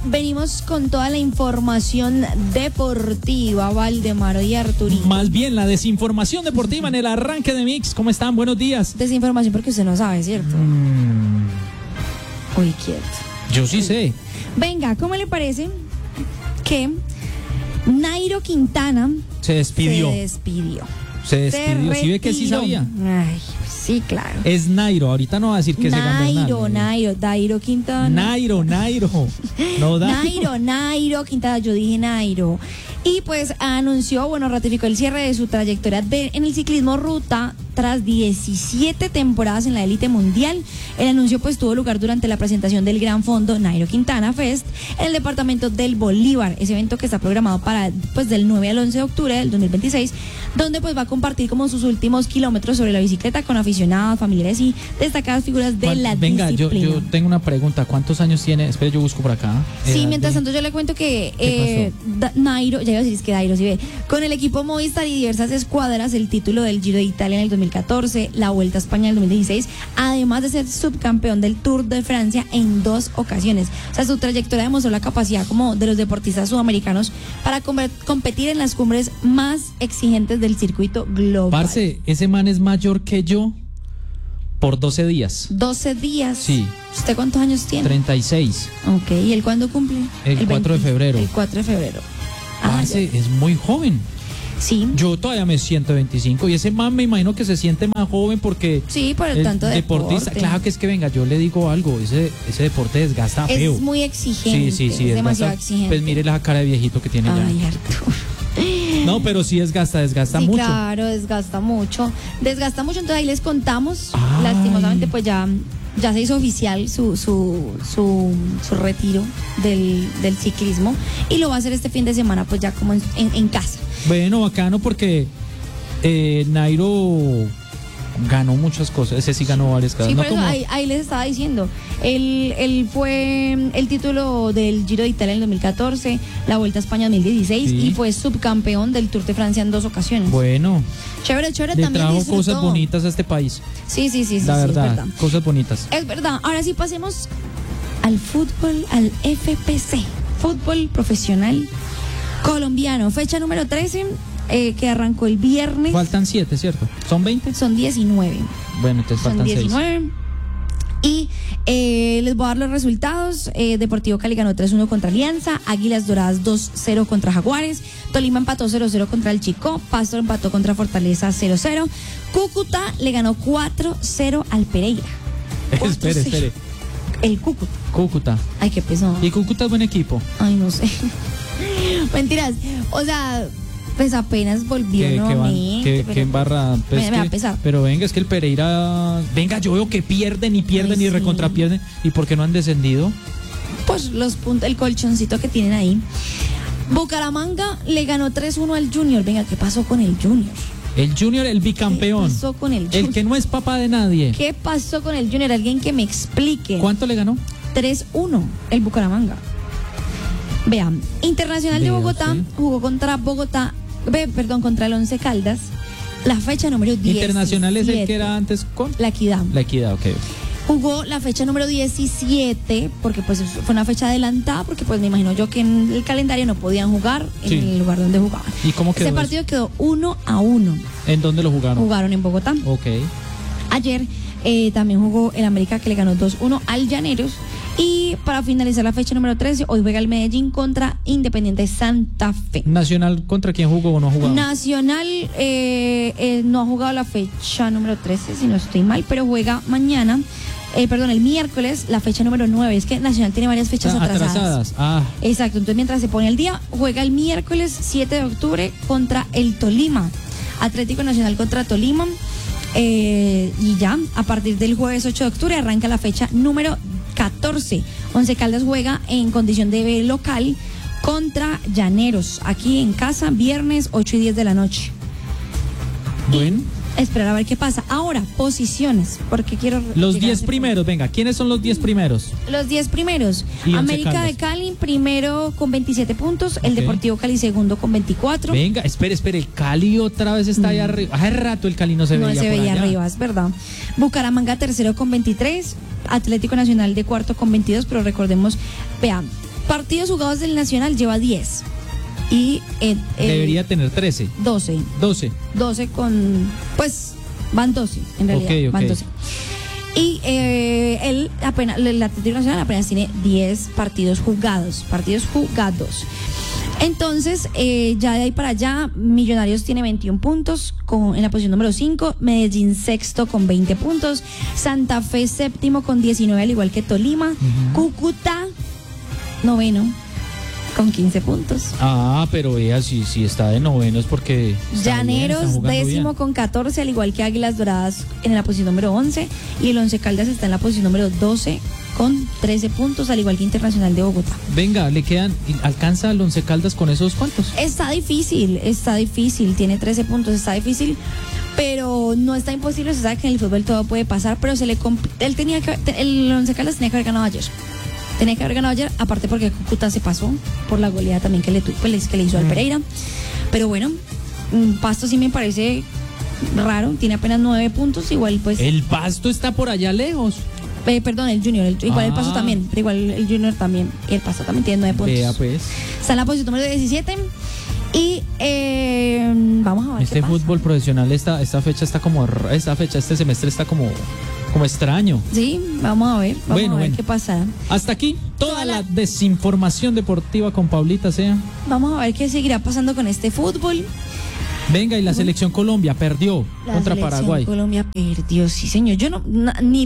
venimos con toda la información deportiva, Valdemaro y Arturito. Más bien la desinformación deportiva en el arranque de Mix. ¿Cómo están? Buenos días. Desinformación porque usted no sabe, ¿cierto? Uy, quieto. Yo sí sé. Venga, ¿cómo le parece que Nairo Quintana Se despidió. Se ¿Sí ve que sí sabía? Ay, sí, claro. Es Nairo. Ahorita no va a decir que se ganó Nairo Quintana. Nairo. No da. Nairo Quintana, yo dije Nairo. Y pues ratificó el cierre de su trayectoria en el ciclismo ruta tras 17 temporadas en la élite mundial. El anuncio pues tuvo lugar durante la presentación del Gran Fondo Nairo Quintana Fest en el departamento del Bolívar, ese evento que está programado para pues del 9 al 11 de octubre del 2026, donde pues va a compartir como sus últimos kilómetros sobre la bicicleta con aficionados, familiares y destacadas figuras de la disciplina. Yo tengo una pregunta, ¿cuántos años tiene? Espera, yo busco por acá. Sí, mientras tanto yo le cuento que Nairo, ya iba a decir que Nairo, sí ve, con el equipo Movistar y diversas escuadras, el título del Giro de Italia en el 2014, la Vuelta a España en el 2016, además de ser subcampeón del Tour de Francia en 2 ocasiones. O sea, su trayectoria demostró la capacidad como de los deportistas sudamericanos para competir en las cumbres más exigentes del circuito global. Parce, ese man es mayor que yo por 12 días. 12 días. Sí. ¿Usted cuántos años tiene? 36. Ok, ¿y él cuándo cumple? El 4 de febrero. El 4 de febrero. Parce, es muy joven. Sí. Yo todavía me siento 25 y ese man me imagino que se siente más joven porque sí, por el tanto deportista. Claro que es que venga, yo le digo algo, ese deporte desgasta feo. Es muy exigente. Sí, es demasiado exigente. Pues mire la cara de viejito que tiene ya. Ay, Arturo. No, pero sí desgasta sí, mucho. Claro, desgasta mucho, entonces ahí les contamos. Lastimosamente pues ya se hizo oficial su retiro del ciclismo y lo va a hacer este fin de semana pues ya como en casa. Bueno, bacano porque Nairo ganó muchas cosas, ese sí ganó varias cosas. Sí, no pero como... ahí les estaba diciendo, él fue el título del Giro de Italia en el 2014, la Vuelta a España en 2016 y fue subcampeón del Tour de Francia en 2 ocasiones. Bueno. Chévere, le también trajo disfrutó. Cosas bonitas a este país. Sí, la verdad, es verdad. Cosas bonitas. Es verdad. Ahora sí pasemos al fútbol, al FPC, fútbol profesional colombiano, fecha número 13, que arrancó el viernes. Faltan 7, ¿cierto? ¿Son 20? Son 19. Bueno, entonces faltan 6. 19. Y les voy a dar los resultados. Deportivo Cali ganó 3-1 contra Alianza, Águilas Doradas 2-0 contra Jaguares, Tolima empató 0-0 contra el Chicó, Pasto empató contra Fortaleza 0-0, Cúcuta le ganó 4-0 al Pereira. Espere. El Cúcuta. Ay, qué pesado. ¿Y Cúcuta es buen equipo? Ay, no sé. Mentiras. O sea, pues apenas volvió nuevamente. ¿Qué embarrada? Pues me va a pesar. Pero venga, es que el Pereira... Venga, yo veo que pierden y sí. recontrapierden. ¿Y por qué no han descendido? Pues los puntos, el colchoncito que tienen ahí. Bucaramanga le ganó 3-1 al Junior. Venga, ¿qué pasó con el Junior? El Junior, el bicampeón. ¿Qué pasó con el Junior? El que no es papá de nadie. ¿Qué pasó con el Junior? Alguien que me explique. ¿Cuánto le ganó? 3-1 el Bucaramanga. Vean, Internacional de Bogotá jugó contra contra el Once Caldas. La fecha número 10. Internacional es el que era antes con La Equidad. La Equidad, ok. Jugó la fecha número 17 porque pues fue una fecha adelantada porque pues me imagino yo que en el calendario no podían jugar en el lugar donde jugaban. ¿Y cómo quedó? Ese partido quedó 1-1. ¿En dónde lo jugaron? Jugaron en Bogotá. Ok. Ayer también jugó el América que le ganó 2-1 al Llaneros. Y para finalizar la fecha número 13, hoy juega el Medellín contra Independiente Santa Fe. ¿Nacional contra quién jugó o no ha jugado? Nacional no ha jugado la fecha número 13, si no estoy mal, pero juega mañana, el miércoles, la fecha número 9. Es que Nacional tiene varias fechas atrasadas. Exacto, entonces mientras se pone el día, juega el miércoles 7 de octubre contra el Tolima. Atlético Nacional contra Tolima. Y ya, a partir del jueves 8 de octubre arranca la fecha número 14. Once Caldas juega en condición de local contra Llaneros, aquí en casa, viernes 8 y 10 de la noche. Bueno. Esperar a ver qué pasa. Ahora, posiciones, porque quiero... Los 10 primeros, venga, ¿quiénes son los 10 primeros? Los 10 primeros. América de Cali, primero con 27 puntos, el Deportivo Cali segundo con 24. Venga, espere, el Cali otra vez está ahí arriba. Hace rato el Cali no se veía por allá. No se veía arriba, es verdad. Bucaramanga tercero con 23, Atlético Nacional de cuarto con 22, pero recordemos, vean, partidos jugados del Nacional lleva 10. Y debería tener 13. 12 con, pues, van 12, en realidad. Okay. Van 12. Y él apenas, el Atlético Nacional apenas tiene 10 partidos jugados. Entonces, ya de ahí para allá, Millonarios tiene 21 puntos en la posición número 5, Medellín sexto con 20 puntos, Santa Fe séptimo con 19, al igual que Tolima, Cúcuta noveno con 15 puntos. Ah, pero ella si está de noveno es porque Llaneros décimo con 14, al igual que Águilas Doradas en la posición número 11, y el Once Caldas está en la posición número 12 con 13 puntos, al igual que Internacional de Bogotá. Venga, ¿alcanza el Once Caldas con esos cuantos? Está difícil, tiene 13 puntos, está difícil, pero no está imposible. Se sabe que en el fútbol todo puede pasar, pero el Once Caldas tenía que haber ganado ayer. Aparte porque Cúcuta se pasó por la goleada también que le hizo al Pereira. Pero bueno, Pasto sí me parece raro, tiene apenas 9 puntos, igual pues... El Pasto está por allá lejos. Perdón, el Junior, igual el Pasto también, pero igual el Junior también, y el Pasto también tiene 9 puntos. Vea pues. Está en la posición número 17 y vamos a ver este fútbol profesional, esta fecha, este semestre está como extraño. Sí, vamos a ver qué pasa. Hasta aquí toda la desinformación deportiva con Paulita Sea. Vamos a ver qué seguirá pasando con este fútbol. Venga, y la selección Colombia perdió contra Paraguay. Colombia perdió, sí señor. Yo nadie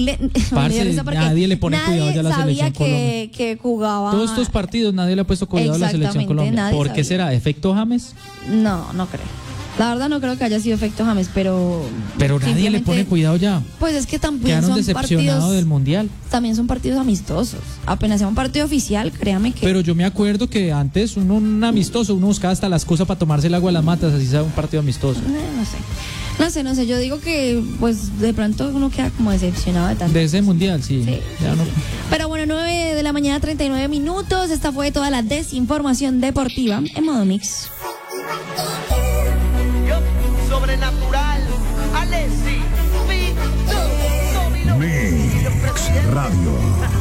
le pone cuidado ya a la selección Colombia. Que jugaba. Todos estos partidos nadie le ha puesto cuidado a la selección Colombia. ¿Por qué será? ¿Efecto James? No creo. La verdad no creo que haya sido efecto James, pero nadie le pone cuidado ya. Pues es que también quedaron decepcionados del Mundial. También son partidos amistosos. Apenas sea un partido oficial, créame que... Pero yo me acuerdo que antes un amistoso, uno buscaba hasta la excusa para tomarse el agua de las matas, así sea un partido amistoso. No sé, yo digo que pues de pronto uno queda como decepcionado de tanto. De ese Mundial, sí. Ya no... Pero bueno, 9 de la mañana, 39 minutos. Esta fue toda la desinformación deportiva en modo mix. Sobrenatural, Alessi, Mix Radio.